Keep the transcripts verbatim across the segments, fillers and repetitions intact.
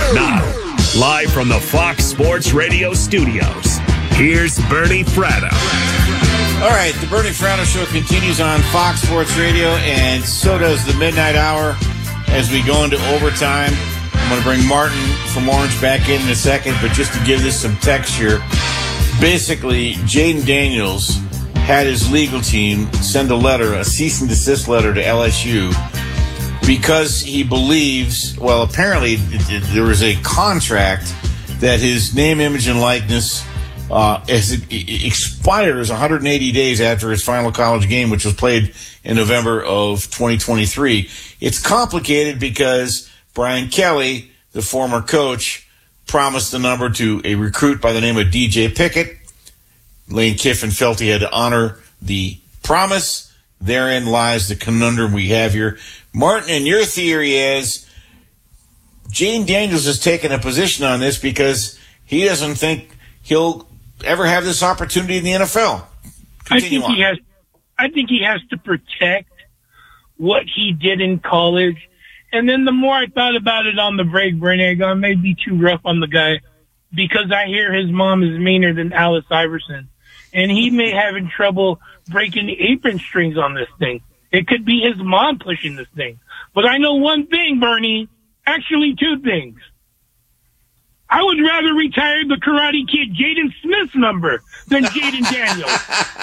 Now, live from the Fox Sports Radio studios, here's Bernie Fratto. All right, the Bernie Fratto Show continues on Fox Sports Radio, and so does the Midnight Hour as we go into overtime. I'm going to bring Martin from Orange back in in a second, but just to give this some texture, basically, Jaden Daniels had his legal team send a letter, a cease and desist letter to L S U because he believes, well, apparently it, it, there was a contract that his name, image, and likeness uh, as it, it expires one hundred eighty days after his final college game, which was played in November of twenty twenty-three. It's complicated because Brian Kelly, the former coach, promised the number to a recruit by the name of D J Pickett. Lane Kiffin felt he had to honor the promise. Therein lies the conundrum we have here. Martin, and your theory is Jaden Daniels has taken a position on this because he doesn't think he'll ever have this opportunity in the N F L. Continue I think on. he has. I think he has to protect what he did in college. And then the more I thought about it on the break, Bernie, I go, I may be too rough on the guy because I hear his mom is meaner than Alice Iverson. And he may have in trouble breaking the apron strings on this thing. It could be his mom pushing this thing. But I know one thing, Bernie, actually two things. I would rather retire the Karate Kid Jaden Smith's number than Jaden Daniels.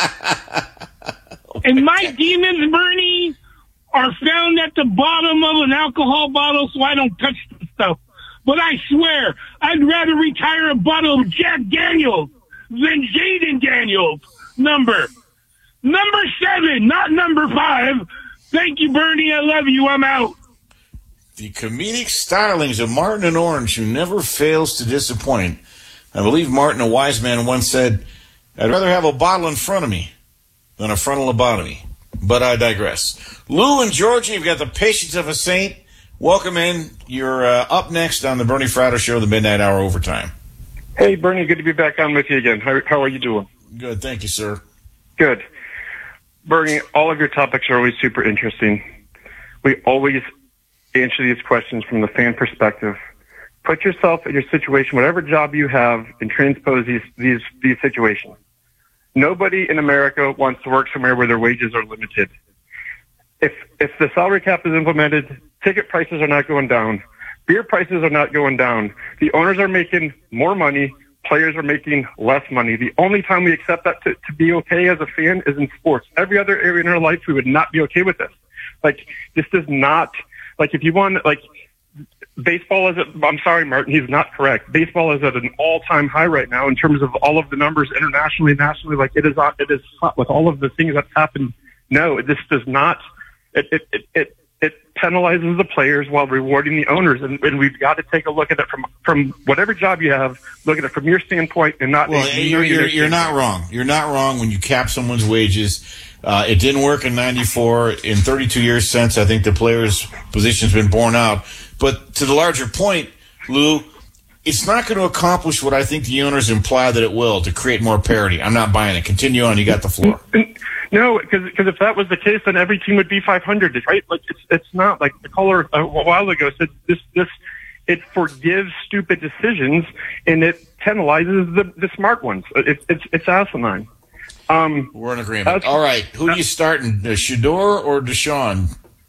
And my demons, Bernie, are found at the bottom of an alcohol bottle, so I don't touch the stuff. But I swear, I'd rather retire a bottle of Jack Daniels than Jaden Daniels' number. Number seven, not number five. Thank you, Bernie. I love you. I'm out. The comedic stylings of Martin and Orange, who never fails to disappoint. I believe Martin, a wise man, once said, I'd rather have a bottle in front of me than a frontal lobotomy. But I digress. Lou and Georgie, you've got the patience of a saint. Welcome in. You're uh, up next on the Bernie Fratto Show, the Midnight Hour Overtime. Hey, Bernie, good to be back on with you again. How, how are you doing? Good, thank you, sir. Good. Bernie, all of your topics are always super interesting. We always answer these questions from the fan perspective. Put yourself in your situation, whatever job you have, and transpose these, these, these situations. Nobody in America wants to work somewhere where their wages are limited. If if the salary cap is implemented, ticket prices are not going down. Beer prices are not going down. The owners are making more money. Players are making less money. The only time we accept that to, to be okay as a fan is in sports. Every other area in our life, we would not be okay with this. Like, this does not, like, if you want, like, baseball is, at, I'm sorry, Martin, he's not correct. Baseball is at an all-time high right now in terms of all of the numbers internationally, nationally. Like, it is, it is hot with all of the things that's happened. No, this does not, it, it, it, it It penalizes the players while rewarding the owners, and, and we've got to take a look at it from from whatever job you have. Look at it from your standpoint, and not. Well, you're, you're, you're not wrong. You're not wrong when you cap someone's wages. Uh, it didn't work in ninety-four. In thirty-two years since, I think the players' position's been borne out. But to the larger point, Lou, it's not going to accomplish what I think the owners imply that it will, to create more parity. I'm not buying it. Continue on. You got the floor. No, because if that was the case, then every team would be five hundred, right? Like, it's it's not. Like the caller a while ago said, this this it forgives stupid decisions and it penalizes the, the smart ones. It's it's it's asinine. Um, We're in agreement. All right, who do you starting, Shedeur or Deshaun?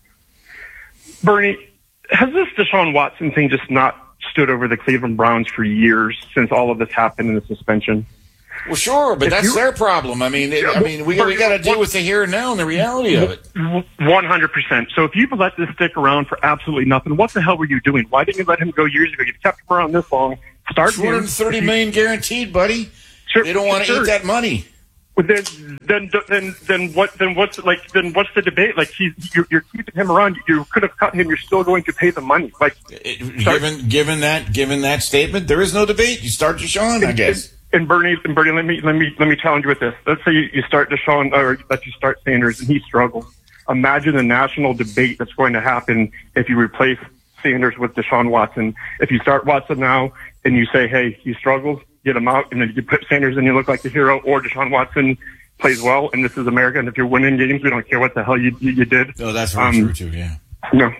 Bernie, has this Deshaun Watson thing just not stood over the Cleveland Browns for years since all of this happened in the suspension? Well, sure, but if that's their problem. I mean, it, I mean, we we got to deal with the here and now and the reality of it. One hundred percent. So if you let this stick around for absolutely nothing, what the hell were you doing? Why didn't you let him go years ago? You kept him around this long. Start two hundred thirty million guaranteed, buddy. Sure, they don't want to sure. eat that money. Well, then, then, then, then what? Then what's like? Then what's the debate? Like, he's you're, you're keeping him around. You could have cut him. You're still going to pay the money. Like, it, given given that given that statement, there is no debate. You start Deshaun, I guess. And Bernie, and Bernie, let me let me let me challenge you with this. Let's say you, you start Deshaun, or that you start Sanders, and he struggles. Imagine the national debate that's going to happen if you replace Sanders with Deshaun Watson. If you start Watson now and you say, "Hey, he struggles," get him out, and then you put Sanders and you look like the hero, or Deshaun Watson plays well, and this is America, and if you're winning games, we don't care what the hell you you, you did. No, that's very um, true too. Yeah. No.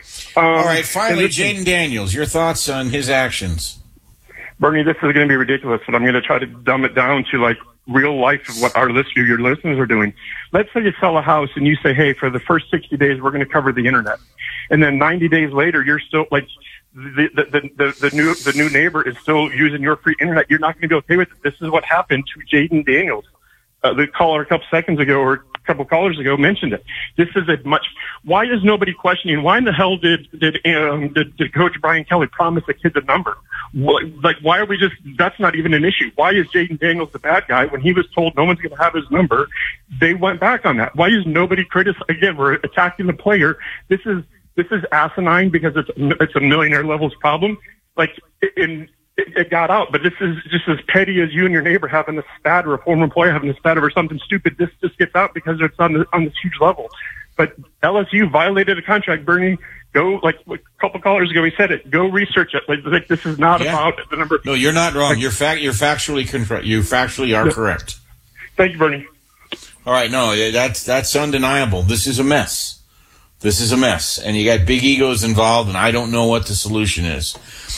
Um, All right, finally, listen, Jaden Daniels, your thoughts on his actions? Bernie, this is going to be ridiculous, but I'm going to try to dumb it down to like real life of what our listeners, your listeners are doing. Let's say you sell a house and you say, hey, for the first sixty days, we're going to cover the internet. And then ninety days later, you're still like the, the, the, the, the new, the new neighbor is still using your free internet. You're not going to be okay with it. This is what happened to Jaden Daniels. Uh, the caller a couple seconds ago or a couple callers ago mentioned it. This is a much, why is nobody questioning, why in the hell did, did, um, did, did Coach Brian Kelly promise the kids a number? What, like, why are we just, that's not even an issue. Why is Jaden Daniels the bad guy when he was told no one's going to have his number? They went back on that. Why is nobody criticizing? Again, we're attacking the player. This is, this is asinine because it's, it's a millionaire levels problem. Like, in, It, it got out, but this is just as petty as you and your neighbor having a spat or a former employee having a spat over something stupid. This just gets out because it's on the, on this huge level. But L S U violated a contract, Bernie. Go, like a couple callers ago, we said it. Go research it. Like, like this is not yeah. about the number. No, you're not wrong. You're fact. You're factually correct. You factually are yeah. correct. Thank you, Bernie. All right, no, that's that's undeniable. This is a mess. This is a mess, and you got big egos involved, and I don't know what the solution is.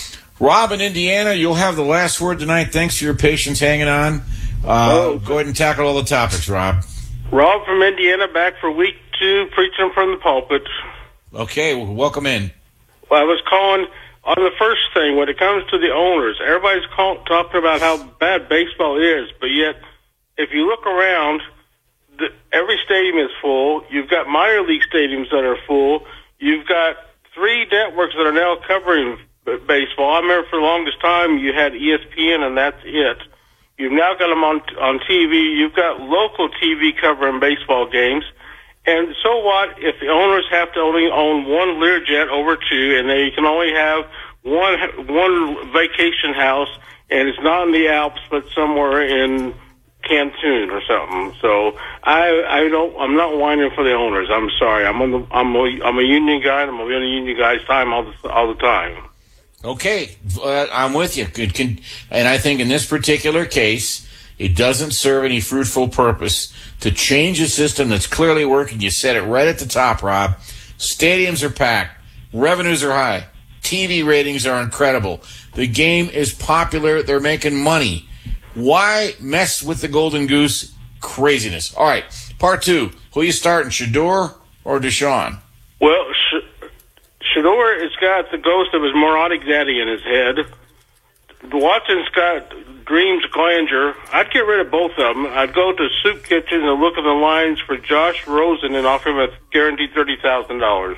Rob in Indiana, you'll have the last word tonight. Thanks for your patience hanging on. Uh, oh. Go ahead and tackle all the topics, Rob. Rob from Indiana, back for week two, preaching from the pulpit. Okay, well, welcome in. Well, I was calling on the first thing, when it comes to the owners. Everybody's call, talking about how bad baseball is, but yet, if you look around, the, every stadium is full. You've got minor league stadiums that are full. You've got three networks that are now covering baseball. I remember for the longest time you had E S P N and that's it. You've now got them on on T V. You've got local T V covering baseball games. And so what if the owners have to only own one Learjet over two, and they can only have one one vacation house, and it's not in the Alps but somewhere in Cancun or something. So I I don't I'm not whining for the owners. I'm sorry. I'm on the I'm a, I'm a union guy. And I'm gonna be on the union guy's time all the all the time. Okay, uh, I'm with you. It can, and I think in this particular case, it doesn't serve any fruitful purpose to change a system that's clearly working. You said it right at the top, Rob. Stadiums are packed. Revenues are high. T V ratings are incredible. The game is popular. They're making money. Why mess with the Golden Goose? Craziness. All right, part two. Who you starting, Shedeur or Deshaun? Well, sh- Shedeur has got the ghost of his moronic daddy in his head. Watson's got Dreams Glanger. I'd get rid of both of them. I'd go to Soup Kitchen and look at the lines for Josh Rosen and offer him a guaranteed thirty thousand dollars.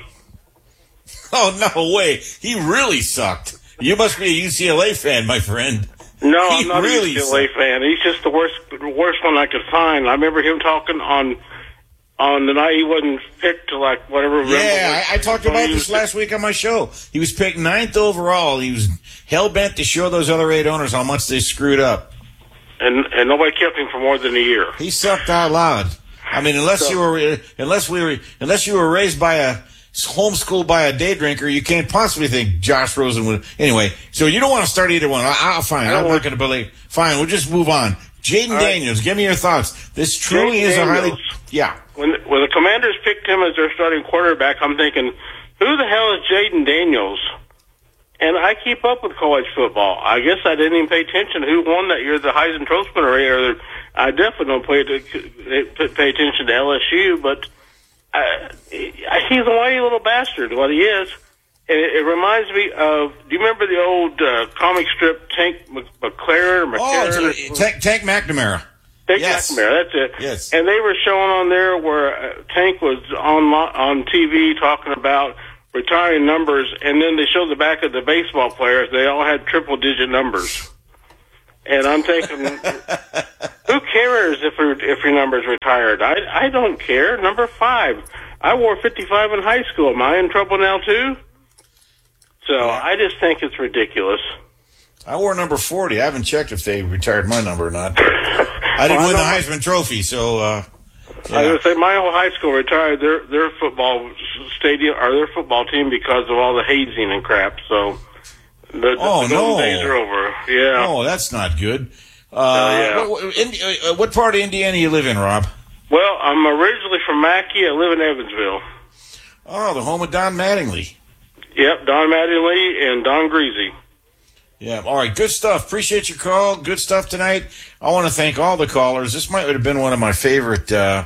Oh, no way. He really sucked. You must be a U C L A fan, my friend. No, he I'm not really a U C L A sucked. fan. He's just the worst, the worst one I could find. I remember him talking on on the night he wasn't picked to, like, whatever. Yeah, I, I talked about this last week on my show. He was picked ninth overall. He was hell-bent to show those other eight owners how much they screwed up. And and nobody kept him for more than a year. He sucked out loud. I mean, unless So- you were unless we were unless you were raised by a homeschooled by a day drinker, you can't possibly think Josh Rosen would. Anyway, so you don't want to start either one. I, I'll fine. I don't I'm not want- going to believe. Fine, we'll just move on. Jaden All right. Daniels, give me your thoughts. This truly Jaden is a highly Daniels. yeah. When when the Commanders picked him as their starting quarterback, I'm thinking, who the hell is Jaden Daniels? And I keep up with college football. I guess I didn't even pay attention to who won that year, the Heisman Trophy winner. Or I definitely don't pay, to, pay attention to L S U, but uh, he's a whiny little bastard, what he is. And it, it reminds me of, do you remember the old uh, comic strip Tank McLaren or Oh, McLaren? it's, uh, Tank, Tank McNamara. Tank Yes. McNamara, that's it. Yes. And they were showing on there where uh, Tank was on on T V talking about retiring numbers, and then they showed the back of the baseball players. They all had triple-digit numbers. And I'm thinking, who cares if your if your number's retired? I I don't care. Number five. I wore fifty-five in high school. Am I in trouble now too? So Yeah. I just think it's ridiculous. I wore number forty. I haven't checked if they retired my number or not. I didn't Well, I win the don't- Heisman Trophy, so uh, yeah. I was gonna say my whole high school retired their their football stadium or their football team because of all the hazing and crap. So the, Oh, the golden no. days are over. Yeah. Oh, that's not good. Uh, Oh, yeah. what, what- Indi- uh, what part of Indiana you live in, Rob? Well, I'm originally from Mackey. I live in Evansville. Oh, the home of Don Mattingly. Yep, Don Mattingly and Don Greasy. Yeah, all right, good stuff. Appreciate your call. Good stuff tonight. I want to thank all the callers. This might have been one of my favorite. Uh,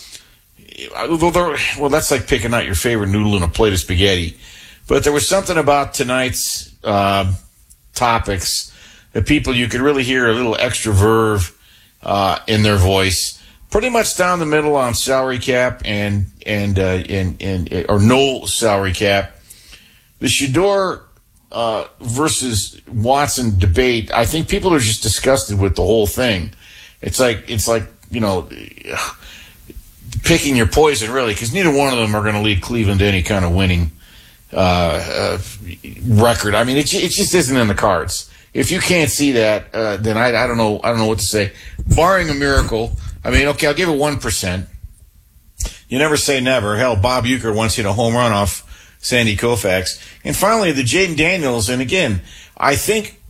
well, that's like picking out your favorite noodle in a plate of spaghetti. But there was something about tonight's uh, topics that people, you could really hear a little extra verve uh, in their voice. Pretty much down the middle on salary cap and and uh, and, and or no salary cap. The Shedeur uh, versus Watson debate, I think people are just disgusted with the whole thing. It's like it's like you know, picking your poison, really, because neither one of them are going to lead Cleveland to any kind of winning uh, uh, record. I mean, it it just isn't in the cards. If you can't see that, uh, then I I don't know I don't know what to say. Barring a miracle. I mean, okay, I'll give it one percent. You never say never. Hell, Bob Uecker once hit a home run off Sandy Koufax. And finally, the Jaden Daniels. And again, I think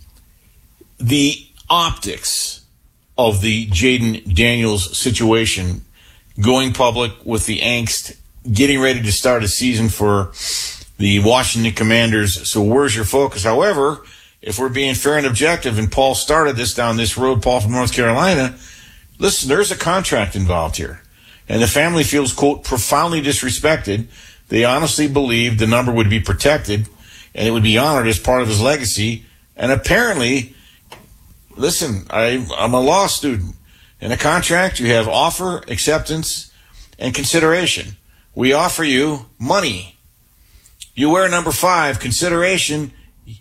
the optics of the Jaden Daniels situation, going public with the angst, getting ready to start a season for the Washington Commanders. So where's your focus? However, if we're being fair and objective, and Paul started this down this road, Paul from North Carolina, listen, there's a contract involved here. And the family feels, quote, profoundly disrespected. They honestly believed the number would be protected and it would be honored as part of his legacy. And apparently, listen, I, I'm a law student. In a contract, you have offer, acceptance, and consideration. We offer you money. You wear number five, consideration.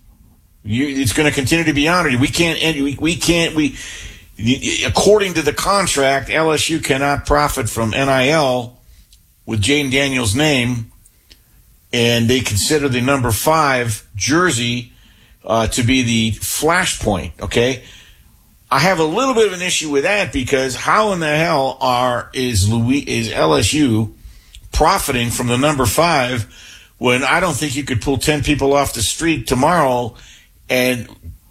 You, it's going to continue to be honored. We can't, we, we can't, we... According to the contract, L S U cannot profit from N I L with Jaden Daniels' name, and they consider the number five jersey uh, to be the flashpoint, okay? I have a little bit of an issue with that because how in the hell are is Louis, is L S U profiting from the number five when I don't think you could pull ten people off the street tomorrow and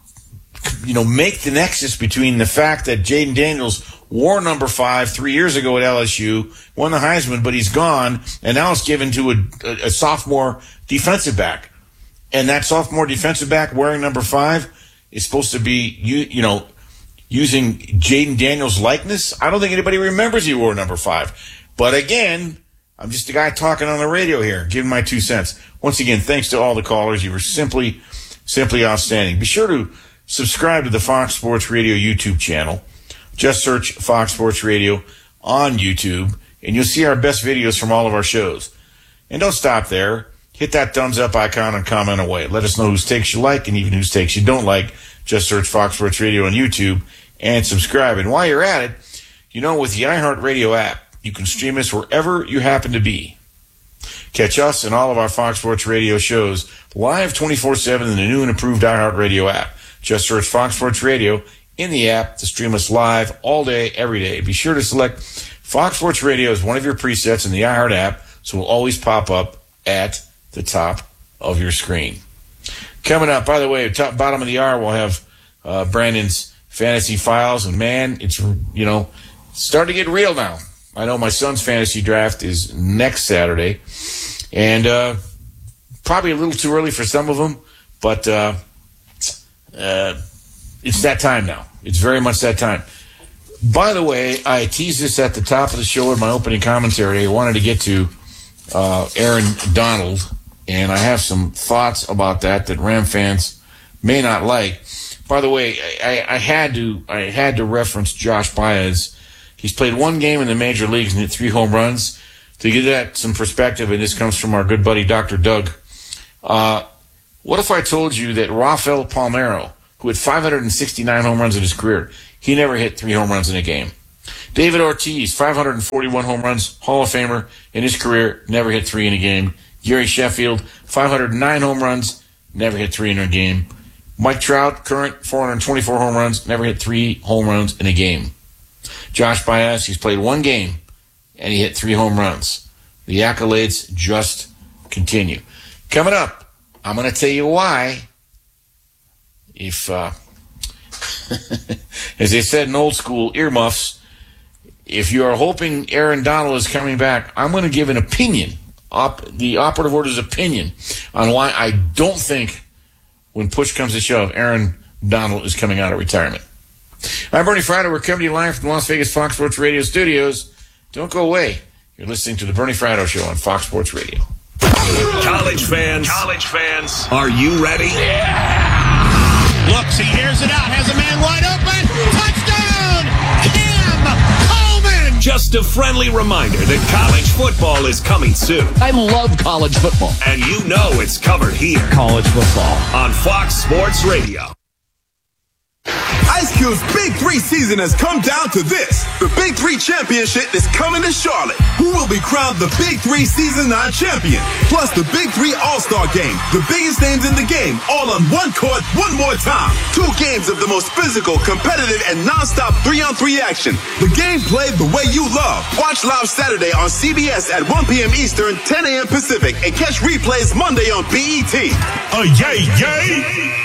you know, make the nexus between the fact that Jaden Daniels wore number five three years ago at L S U, won the Heisman, but he's gone, and now it's given to a, a, a sophomore defensive back. And that sophomore defensive back wearing number five is supposed to be, you, you know, using Jaden Daniels' likeness. I don't think anybody remembers he wore number five. But again, I'm just a guy talking on the radio here, giving my two cents. Once again, thanks to all the callers. You were simply, simply outstanding. Be sure to subscribe to the Fox Sports Radio YouTube channel. Just search Fox Sports Radio on YouTube, and you'll see our best videos from all of our shows. And don't stop there. Hit that thumbs up icon and comment away. Let us know whose takes you like and even whose takes you don't like. Just search Fox Sports Radio on YouTube and subscribe. And while you're at it, you know, with the iHeartRadio app, you can stream us wherever you happen to be. Catch us and all of our Fox Sports Radio shows live twenty-four seven in the new and improved iHeartRadio app. Just search Fox Sports Radio in the app to stream us live all day, every day. Be sure to select Fox Sports Radio as one of your presets in the iHeart app, so it will always pop up at the top of your screen. Coming up, by the way, top bottom of the hour, we'll have uh, Brandon's Fantasy Files, and man, it's, you know, starting to get real now. I know my son's fantasy draft is next Saturday, and uh, probably a little too early for some of them, but uh, uh, it's that time now. It's very much that time. By the way, I teased this at the top of the show in my opening commentary. I wanted to get to uh, Aaron Donald, and I have some thoughts about that that Ram fans may not like. By the way, I, I had to I had to reference Josh Baez. He's played one game in the major leagues and hit three home runs. To give that some perspective, and this comes from our good buddy Doctor Doug, uh, what if I told you that Rafael Palmeiro, who had five hundred sixty-nine home runs in his career, he never hit three home runs in a game? David Ortiz, five hundred forty-one home runs, Hall of Famer in his career, never hit three in a game. Gary Sheffield, five hundred nine home runs, never hit three in a game. Mike Trout, current four hundred twenty-four home runs, never hit three home runs in a game. Josh Baez, he's played one game, and he hit three home runs. The accolades just continue. Coming up, I'm going to tell you why. If, uh, as they said in old school, earmuffs, if you are hoping Aaron Donald is coming back, I'm going to give an opinion op- the operative word is opinion on why I don't think, when push comes to shove, Aaron Donald is coming out of retirement. I'm Bernie Fratto. We're coming to you live from the Las Vegas Fox Sports Radio studios. Don't go away. You're listening to the Bernie Fratto Show on Fox Sports Radio. College fans, college fans, are you ready? Yeah! Looks, he hears it out, has a man wide open. Touchdown! Cam Coleman! Just a friendly reminder that college football is coming soon. I love college football. And you know it's covered here. College football. On Fox Sports Radio. Ice Cube's Big Three season has come down to this. The Big Three Championship is coming to Charlotte. Who will be crowned the Big Three Season nine champion? Plus the Big Three All-Star Game. The biggest names in the game, all on one court, one more time. Two games of the most physical, competitive, and non-stop three-on-three action. The game played the way you love. Watch live Saturday on C B S at one p.m. Eastern, ten a.m. Pacific, and catch replays Monday on B E T. Oh, yay, yay!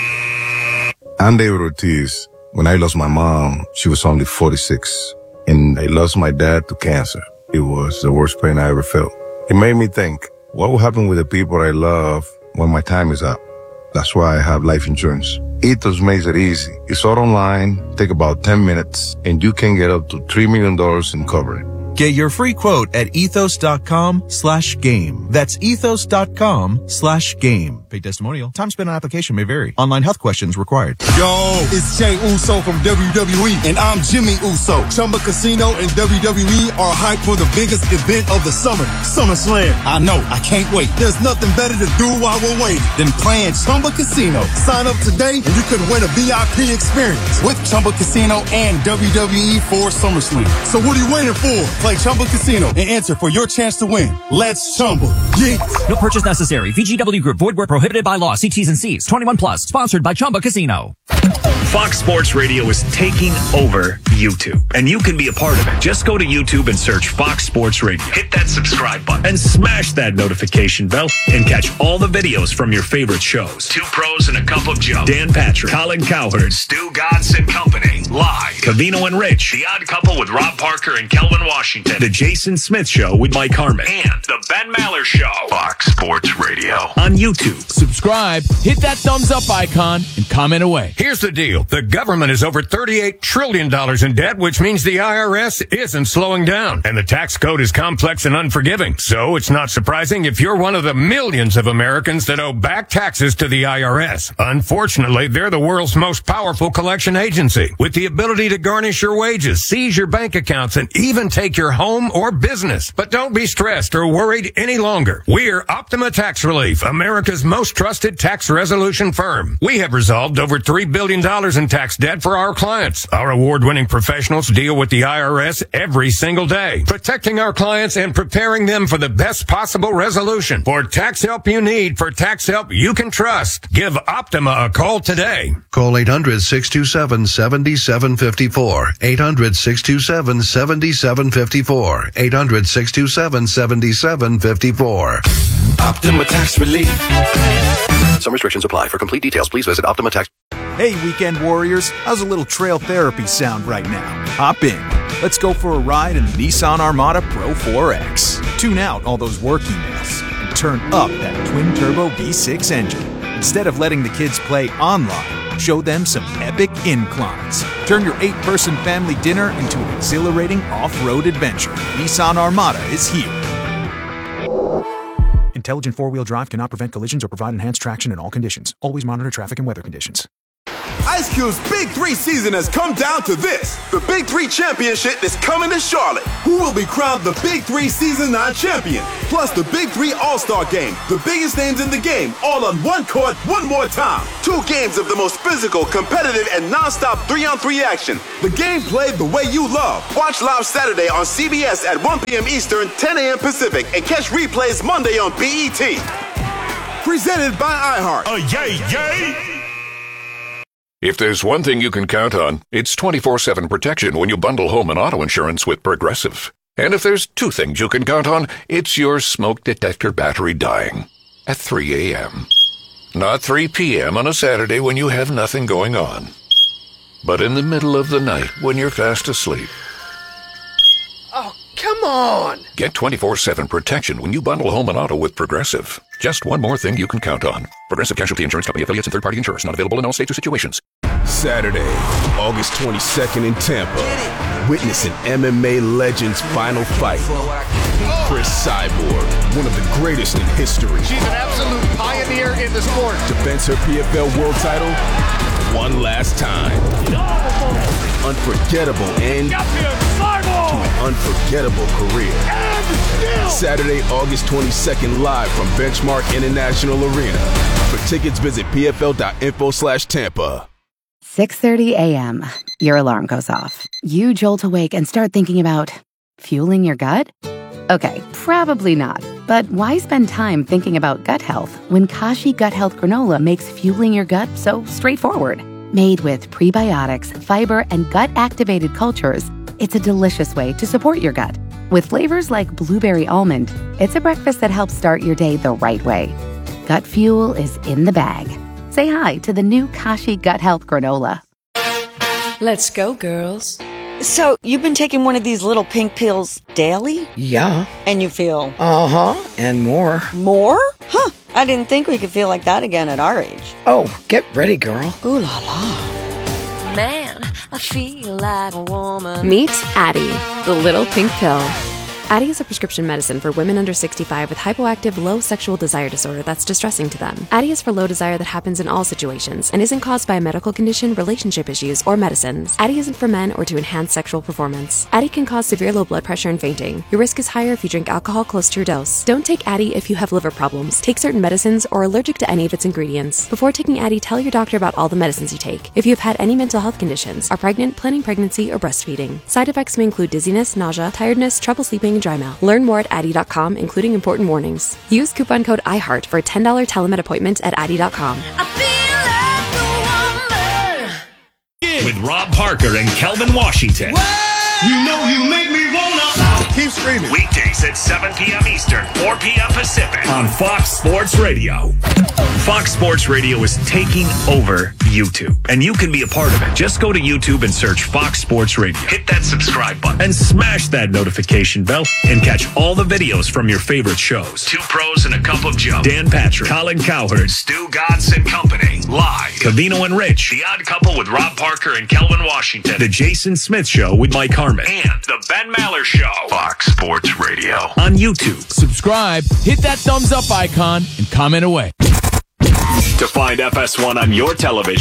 I'm David Ortiz. When I lost my mom, she was only forty-six. And I lost my dad to cancer. It was the worst pain I ever felt. It made me think, what will happen with the people I love when my time is up? That's why I have life insurance. Ethos makes it easy. It's all online, take about ten minutes, and you can get up to three million dollars in coverage. Get your free quote at ethos.com slash game. That's ethos.com slash game. Paid testimonial. Time spent on application may vary. Online health questions required. Yo, it's Jay Uso from W W E, and I'm Jimmy Uso. Chumba Casino and W W E are hyped for the biggest event of the summer, SummerSlam. I know, I can't wait. There's nothing better to do while we're waiting than playing Chumba Casino. Sign up today, and you could win a V I P experience with Chumba Casino and W W E for SummerSlam. So what are you waiting for? Play Chumba Casino and enter for your chance to win. Let's Chumba. Yeah. No purchase necessary. V G W Group. Void where prohibited by law. See T's and C's. twenty-one plus. Sponsored by Chumba Casino. Fox Sports Radio is taking over YouTube, and you can be a part of it. Just go to YouTube and search Fox Sports Radio. Hit that subscribe button and smash that notification bell and catch all the videos from your favorite shows. Two Pros and a Cup of Joe. Dan Patrick, Colin Cowherd, Stu Godson and Company. Live. Cavino and Rich. The Odd Couple with Rob Parker and Kelvin Washington. The Jason Smith Show with Mike Harmon. And the Ben Maller Show. Fox Sports Radio. On YouTube. Subscribe, hit that thumbs up icon, and comment away. Here's the deal. The government is over thirty-eight trillion dollars in debt, which means the I R S isn't slowing down. And the tax code is complex and unforgiving. So it's not surprising if you're one of the millions of Americans that owe back taxes to the I R S. Unfortunately, they're the world's most powerful collection agency, with the ability to garnish your wages, seize your bank accounts, and even take your home or business. But don't be stressed or worried any longer. We're Optima Tax Relief, America's most trusted tax resolution firm. We have resolved over three billion dollars in tax debt for our clients. Our award-winning professionals deal with the I R S every single day, protecting our clients and preparing them for the best possible resolution. For tax help you need, for tax help you can trust, give Optima a call today. Call eight hundred, six two seven, seven seven five four. eight hundred, six two seven, seven seven five four. eight hundred, six two seven, seven seven five four. Optima Tax Relief. Some restrictions apply. For complete details, please visit Optima Tax. Hey, weekend warriors. How's a little trail therapy sound right now? Hop in. Let's go for a ride in the Nissan Armada Pro four X. Tune out all those work emails and turn up that twin-turbo V six engine. Instead of letting the kids play online, show them some epic inclines. Turn your eight-person family dinner into an exhilarating off-road adventure. Nissan Armada is here. Intelligent four-wheel drive cannot prevent collisions or provide enhanced traction in all conditions. Always monitor traffic and weather conditions. Ice Cube's Big Three season has come down to this. The Big Three Championship is coming to Charlotte. Who will be crowned the Big Three Season nine champion? Plus the Big Three All-Star Game. The biggest names in the game, all on one court, one more time. Two games of the most physical, competitive, and non-stop three-on-three action. The game played the way you love. Watch live Saturday on C B S at one p.m. Eastern, ten a.m. Pacific, and catch replays Monday on B E T. Presented by iHeart. Oh, yay, yay! If there's one thing you can count on, it's twenty-four seven protection when you bundle home and auto insurance with Progressive. And if there's two things you can count on, it's your smoke detector battery dying at three a.m. Not three p.m. on a Saturday when you have nothing going on, but in the middle of the night when you're fast asleep. Oh, come Come on! Get twenty-four seven protection when you bundle home and auto with Progressive. Just one more thing you can count on. Progressive Casualty Insurance Company, affiliates, and third-party insurers. Not available in all states or situations. Saturday, August twenty-second in Tampa. Witness an M M A legend's final fight. Chris Cyborg, one of the greatest in history. She's an absolute pioneer in the sport. Defends her P F L world title one last time. Unforgettable end to an unforgettable career. Saturday, August twenty-second, live from Benchmark International Arena. For tickets, visit pfl.info slash Tampa. six thirty a.m. Your alarm goes off. You jolt awake and start thinking about fueling your gut? Okay, probably not. But why spend time thinking about gut health when Kashi Gut Health Granola makes fueling your gut so straightforward? Made with prebiotics, fiber, and gut-activated cultures, it's a delicious way to support your gut. With flavors like blueberry almond, it's a breakfast that helps start your day the right way. Gut fuel is in the bag. Say hi to the new Kashi Gut Health Granola. Let's go, girls. So, you've been taking one of these little pink pills daily? Yeah. And you feel? Uh-huh. And more. More? Huh. I didn't think we could feel like that again at our age. Oh, get ready, girl. Ooh la la. Man, I feel like a woman. Meet Addyi, the little pink pill. Addyi is a prescription medicine for women under sixty-five with hypoactive low sexual desire disorder that's distressing to them. Addyi is for low desire that happens in all situations and isn't caused by a medical condition, relationship issues, or medicines. Addyi isn't for men or to enhance sexual performance. Addyi can cause severe low blood pressure and fainting. Your risk is higher if you drink alcohol close to your dose. Don't take Addyi if you have liver problems, take certain medicines, or are allergic to any of its ingredients. Before taking Addyi, tell your doctor about all the medicines you take. If you have had any mental health conditions, are pregnant, planning pregnancy, or breastfeeding. Side effects may include dizziness, nausea, tiredness, trouble sleeping, and dry mouth. Learn more at Addyi dot com, including important warnings. Use coupon code iHeart for a ten dollars telemed appointment at Addyi dot com. With Rob Parker and Kelvin Washington. You know you make me wanna keep screaming. Weekdays at seven p.m. Eastern, four p.m. Pacific on Fox Sports Radio. Fox Sports Radio is taking over YouTube, and you can be a part of it. Just go to YouTube and search Fox Sports Radio. Hit that subscribe button and smash that notification bell and catch all the videos from your favorite shows. Two Pros and a Cup of Joe. Dan Patrick, Colin Cowherd, Stu Gatz and Company. Live. Cavino and Rich. The Odd Couple with Rob Parker and Kelvin Washington. The Jason Smith Show with Mike Harmon. And The Ben Maller Show. Fox Sports Radio. On YouTube. Subscribe, hit that thumbs up icon, and comment away. To find F S one on your television,